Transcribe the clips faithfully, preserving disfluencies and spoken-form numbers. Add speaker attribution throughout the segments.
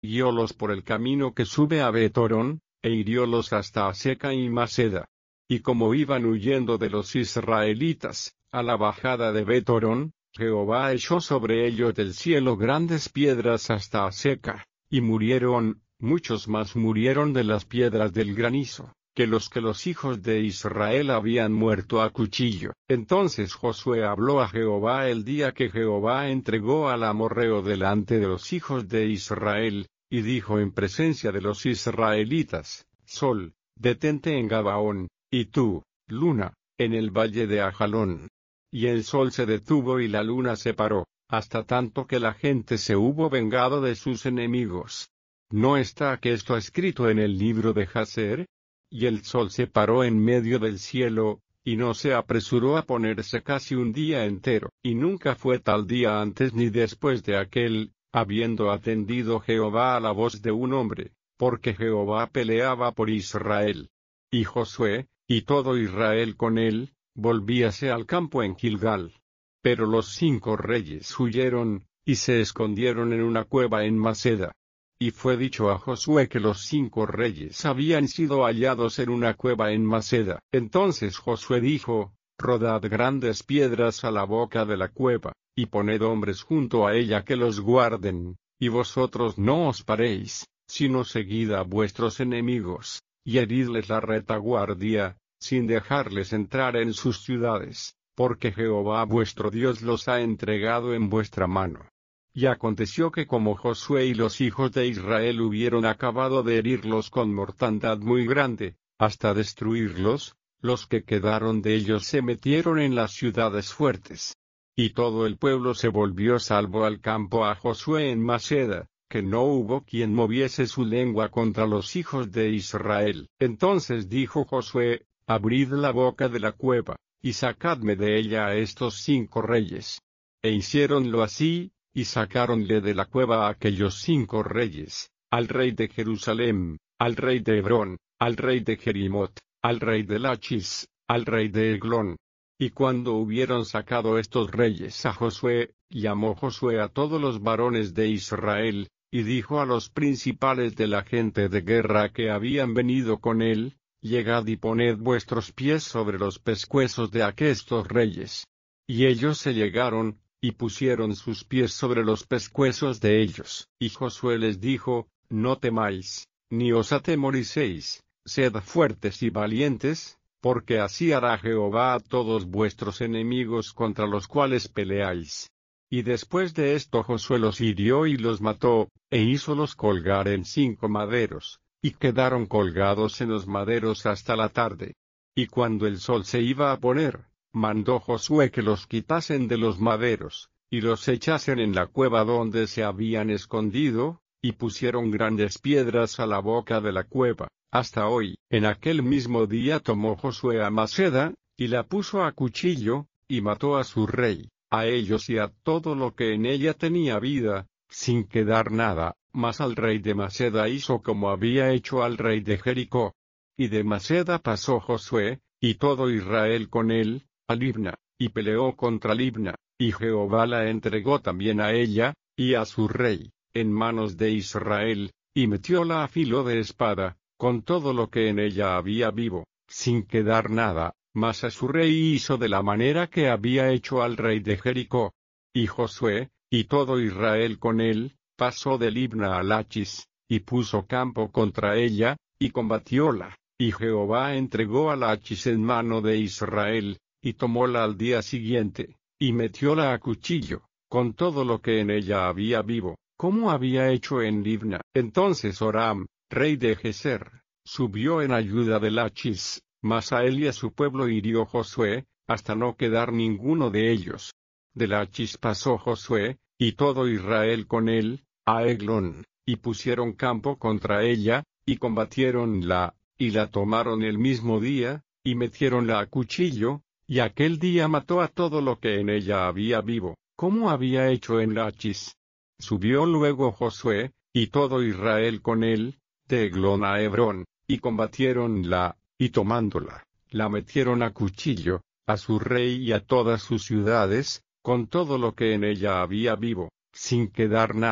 Speaker 1: guiólos por el camino que sube a Bet-horón, e hiriólos hasta Aseca y Maceda. Y como iban huyendo de los israelitas, a la bajada de Bet-horón, Jehová echó sobre ellos del cielo grandes piedras hasta Aseca, y murieron, muchos más murieron de las piedras del granizo, que los que los hijos de Israel habían muerto a cuchillo. Entonces Josué habló a Jehová el día que Jehová entregó al amorreo delante de los hijos de Israel, y dijo en presencia de los israelitas: Sol, detente en Gabaón, y tú, luna, en el valle de Ajalón. Y el sol se detuvo y la luna se paró, hasta tanto que la gente se hubo vengado de sus enemigos. ¿No está que esto escrito en el libro de Jaser? Y el sol se paró en medio del cielo, y no se apresuró a ponerse casi un día entero, y nunca fue tal día antes ni después de aquel, habiendo atendido Jehová a la voz de un hombre, porque Jehová peleaba por Israel. Y Josué, y todo Israel con él, volvíase al campo en Gilgal. Pero los cinco reyes huyeron, y se escondieron en una cueva en Maceda. Y fue dicho a Josué que los cinco reyes habían sido hallados en una cueva en Maceda. Entonces Josué dijo: Rodad grandes piedras a la boca de la cueva, y poned hombres junto a ella que los guarden, y vosotros no os paréis, sino seguid a vuestros enemigos, y heridles la retaguardia, sin dejarles entrar en sus ciudades, porque Jehová vuestro Dios los ha entregado en vuestra mano. Y aconteció que como Josué y los hijos de Israel hubieron acabado de herirlos con mortandad muy grande, hasta destruirlos, los que quedaron de ellos se metieron en las ciudades fuertes. Y todo el pueblo se volvió salvo al campo a Josué en Maceda, que no hubo quien moviese su lengua contra los hijos de Israel. Entonces dijo Josué: Abrid la boca de la cueva, y sacadme de ella a estos cinco reyes. E hiciéronlo así, y sacáronle de la cueva a aquellos cinco reyes, al rey de Jerusalem, al rey de Hebrón, al rey de Jerimot, al rey de Lachis, al rey de Eglón. Y cuando hubieron sacado estos reyes a Josué, llamó Josué a todos los varones de Israel, y dijo a los principales de la gente de guerra que habían venido con él: Llegad y poned vuestros pies sobre los pescuezos de aquestos reyes. Y ellos se llegaron, y pusieron sus pies sobre los pescuezos de ellos. Y Josué les dijo: No temáis, ni os atemoricéis, sed fuertes y valientes, porque así hará Jehová a todos vuestros enemigos contra los cuales peleáis. Y después de esto Josué los hirió y los mató, e hízolos colgar en cinco maderos, y quedaron colgados en los maderos hasta la tarde. Y cuando el sol se iba a poner, mandó Josué que los quitasen de los maderos, y los echasen en la cueva donde se habían escondido, y pusieron grandes piedras a la boca de la cueva, hasta hoy. En aquel mismo día tomó Josué a Maceda, y la puso a cuchillo, y mató a su rey, a ellos y a todo lo que en ella tenía vida, sin quedar nada, mas al rey de Maceda hizo como había hecho al rey de Jericó. Y de Maceda pasó Josué, y todo Israel con él, a Libna, y peleó contra Libna, y Jehová la entregó también a ella, y a su rey, en manos de Israel, y metióla a filo de espada, con todo lo que en ella había vivo, sin quedar nada, mas a su rey hizo de la manera que había hecho al rey de Jericó. Y Josué, y todo Israel con él, pasó de Libna a Lachis, y puso campo contra ella, y combatióla, y Jehová entregó a Lachis en mano de Israel, y tomóla al día siguiente, y metióla a cuchillo, con todo lo que en ella había vivo, como había hecho en Libna. Entonces Horam, rey de Geser, subió en ayuda de Lachis, mas a él y a su pueblo hirió Josué, hasta no quedar ninguno de ellos. De Lachis pasó Josué, y todo Israel con él, a Eglón, y pusieron campo contra ella, y combatiéronla, y la tomaron el mismo día, y metiéronla a cuchillo, y aquel día mató a todo lo que en ella había vivo, como había hecho en Lachis. Subió luego Josué, y todo Israel con él, de Eglón a Hebrón, y combatiéronla, y tomándola, la metieron a cuchillo, a su rey y a todas sus ciudades, con todo lo que en ella había vivo, sin quedar nada,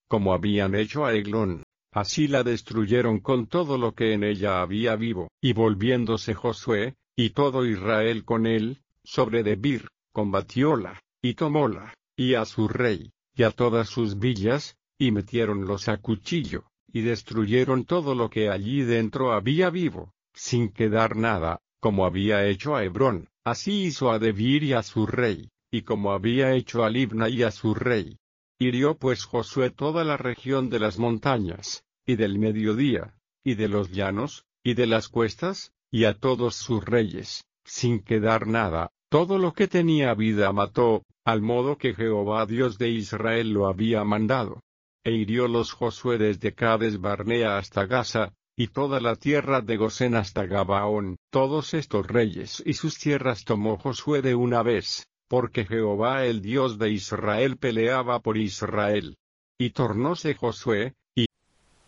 Speaker 1: como habían hecho a Eglón. Así la destruyeron con todo lo que en ella había vivo. Y volviéndose Josué, y todo Israel con él, sobre Debir, combatióla, y tomóla, y a su rey, y a todas sus villas, y metiéronlos a cuchillo, y destruyeron todo lo que allí dentro había vivo, sin quedar nada, como había hecho a Hebrón. Así hizo a Debir y a su rey, y como había hecho a Libna y a su rey. Hirió pues Josué toda la región de las montañas, y del mediodía, y de los llanos, y de las cuestas, y a todos sus reyes, sin quedar nada. Todo lo que tenía vida mató, al modo que Jehová Dios de Israel lo había mandado. E hiriólos Josué desde Cades Barnea hasta Gaza, y toda la tierra de Gosén hasta Gabaón. Todos estos reyes y sus tierras tomó Josué de una vez, porque Jehová el Dios de Israel peleaba por Israel. Y tornóse Josué,